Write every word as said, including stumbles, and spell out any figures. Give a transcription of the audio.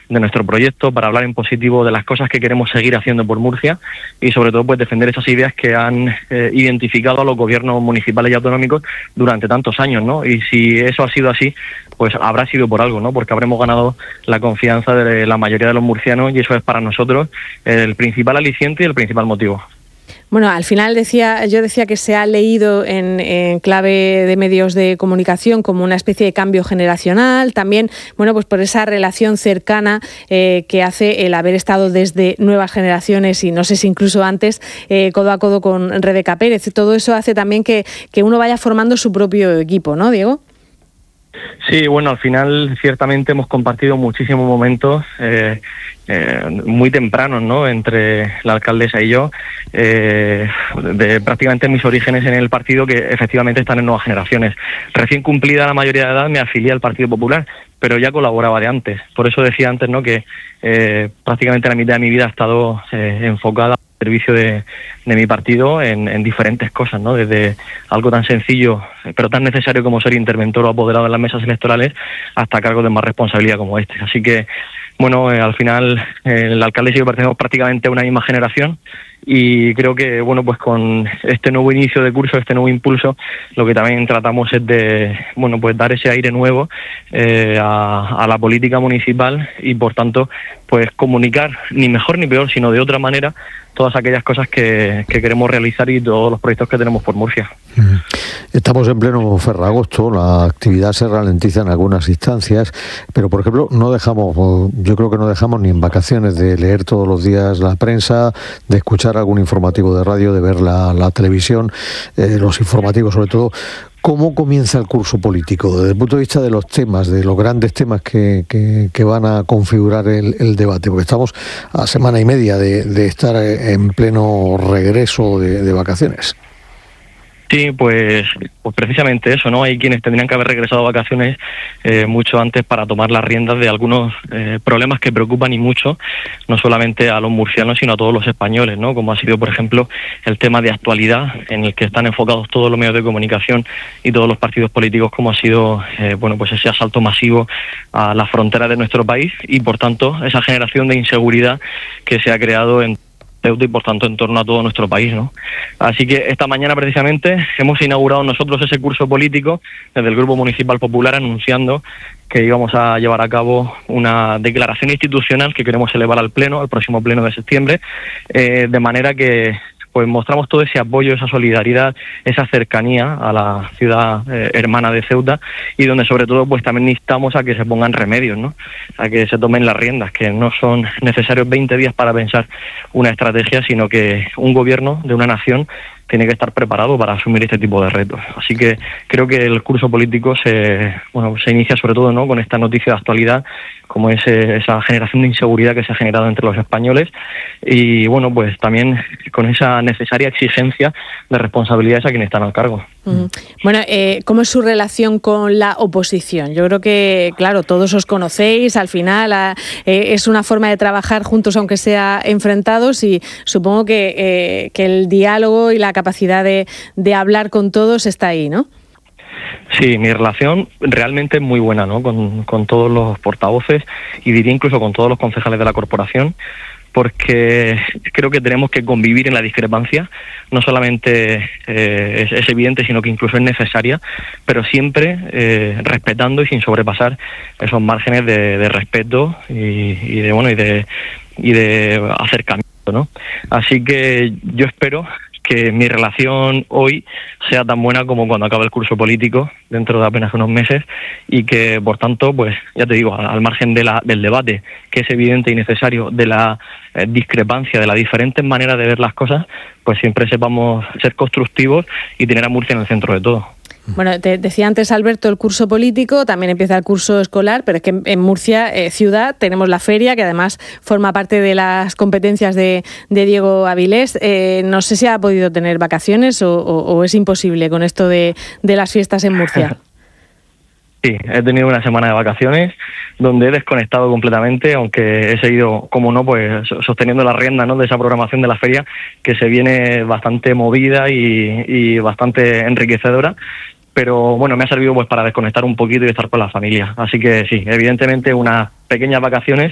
de nuestro proyecto, para hablar en positivo de las cosas que queremos seguir haciendo por Murcia y sobre todo pues defender esas ideas que han eh, identificado a los gobiernos municipales y autonómicos durante tantos años, ¿no? Y si eso ha sido así, pues habrá sido por algo, ¿no? Porque habremos ganado la confianza de la mayoría de los murcianos y eso es para nosotros el principal aliciente y el principal motivo. Bueno, al final decía, yo decía que se ha leído en, en clave de medios de comunicación como una especie de cambio generacional, también, bueno, pues por esa relación cercana eh, que hace el haber estado desde nuevas generaciones y no sé si incluso antes, eh, codo a codo con Rebeca Pérez. Todo eso hace también que, que uno vaya formando su propio equipo, ¿no, Diego? Sí, bueno, al final ciertamente hemos compartido muchísimos momentos eh, eh, muy tempranos, ¿no?, entre la alcaldesa y yo, eh, de prácticamente mis orígenes en el partido, que efectivamente están en nuevas generaciones. Recién cumplida la mayoría de edad me afilié al Partido Popular, pero ya colaboraba de antes. Por eso decía antes, ¿no?, que eh, prácticamente la mitad de mi vida ha estado eh, enfocada servicio de, de mi partido en, en diferentes cosas, ¿no? Desde algo tan sencillo pero tan necesario como ser interventor o apoderado en las mesas electorales hasta cargos de más responsabilidad como este. Así que, bueno, eh, al final eh, el alcalde y yo pertenecemos prácticamente a una misma generación y creo que, bueno, pues con este nuevo inicio de curso, este nuevo impulso, lo que también tratamos es de, bueno, pues dar ese aire nuevo eh, a, a la política municipal y, por tanto, pues comunicar, ni mejor ni peor, sino de otra manera, todas aquellas cosas que, que queremos realizar y todos los proyectos que tenemos por Murcia. Estamos en pleno ferragosto, la actividad se ralentiza en algunas instancias, pero por ejemplo no dejamos, yo creo que no dejamos ni en vacaciones de leer todos los días la prensa, de escuchar algún informativo de radio, de ver la, la televisión, eh, los informativos sobre todo. ¿Cómo comienza el curso político? Desde el punto de vista de los temas, de los grandes temas que, que, que van a configurar el, el debate, porque estamos a semana y media de, de estar en pleno regreso de, de vacaciones. Sí, pues, pues precisamente eso, ¿no? Hay quienes tendrían que haber regresado a vacaciones eh, mucho antes para tomar las riendas de algunos eh, problemas que preocupan y mucho, no solamente a los murcianos, sino a todos los españoles, ¿no? Como ha sido, por ejemplo, el tema de actualidad, en el que están enfocados todos los medios de comunicación y todos los partidos políticos, como ha sido, eh, bueno, pues ese asalto masivo a las fronteras de nuestro país y, por tanto, esa generación de inseguridad que se ha creado en Ceuta y por tanto en torno a todo nuestro país, ¿no? Así que esta mañana precisamente hemos inaugurado nosotros ese curso político desde el Grupo Municipal Popular anunciando que íbamos a llevar a cabo una declaración institucional que queremos elevar al Pleno, al próximo Pleno de septiembre, eh, de manera que pues mostramos todo ese apoyo, esa solidaridad, esa cercanía a la ciudad eh, hermana de Ceuta y donde sobre todo pues también instamos a que se pongan remedios, ¿no? A que se tomen las riendas, que no son necesarios veinte días para pensar una estrategia, sino que un gobierno de una nación tiene que estar preparado para asumir este tipo de retos. Así que creo que el curso político se, bueno, se inicia sobre todo, ¿no?, con esta noticia de actualidad, como es eh, esa generación de inseguridad que se ha generado entre los españoles y, bueno, pues también con esa necesaria exigencia de responsabilidades a quienes están al cargo. Uh-huh. Bueno, eh, ¿cómo es su relación con la oposición? Yo creo que, claro, todos os conocéis, al final a, eh, es una forma de trabajar juntos aunque sea enfrentados y supongo que, eh, que el diálogo y la capacidad de, de hablar con todos está ahí, ¿no? Sí, mi relación realmente es muy buena, ¿no?, con, con todos los portavoces y diría incluso con todos los concejales de la corporación, porque creo que tenemos que convivir en la discrepancia, no solamente eh, es, es evidente, sino que incluso es necesaria, pero siempre eh, respetando y sin sobrepasar esos márgenes de, de respeto y, y de bueno y de y de acercamiento, ¿no? Así que yo espero que mi relación hoy sea tan buena como cuando acabe el curso político, dentro de apenas unos meses, y que, por tanto, pues ya te digo, al margen de la, del debate, que es evidente y necesario, de la eh, discrepancia, de las diferentes maneras de ver las cosas, pues siempre sepamos ser constructivos y tener a Murcia en el centro de todo. Bueno, te decía antes, Alberto, el curso político, también empieza el curso escolar, pero es que en Murcia, eh, ciudad, tenemos la feria, que además forma parte de las competencias de, de Diego Avilés. Eh, no sé si ha podido tener vacaciones o, o, o es imposible con esto de, de las fiestas en Murcia. Sí, he tenido una semana de vacaciones donde he desconectado completamente, aunque he seguido, como no, pues sosteniendo la rienda, ¿no?, de esa programación de la feria que se viene bastante movida y, y bastante enriquecedora. Pero bueno, me ha servido pues para desconectar un poquito y estar con la familia. Así que sí, evidentemente unas pequeñas vacaciones